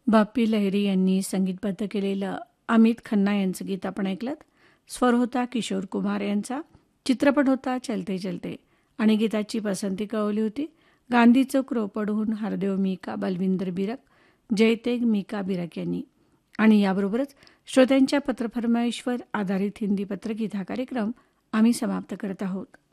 बाप्पी लहिरी यांनी संगीतबद्ध केलेलं अमित खन्ना यांचं गीत आपण ऐकलं. स्वर होता किशोर कुमार यांचा, चित्रपट होता चलते चलते आणि गीताची पसंती कळवली होती गांधी चौक रोपडहून हरदेव मीका बलविंदर बिरक, जयतेग मीका बिरक यांनी. आणि याबरोबरच श्रोत्यांच्या पत्रफरमाईशवर आधारित हिंदी पत्रगीत हा कार्यक्रम आम्ही समाप्त करत आहोत.